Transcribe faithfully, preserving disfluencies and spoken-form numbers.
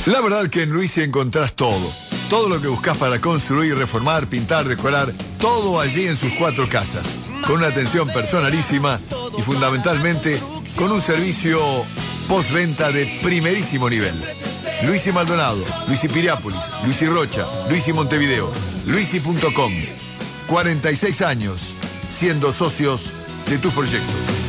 La verdad que en Luisi encontrás todo. Todo lo que buscas para construir, reformar, pintar, decorar, todo allí en sus cuatro casas. Con una atención personalísima y fundamentalmente con un servicio postventa de primerísimo nivel. Luisi Maldonado, Luisi Piriápolis, Luisi Rocha, Luisi Montevideo, luisi punto com. cuarenta y seis años siendo socios de tus proyectos.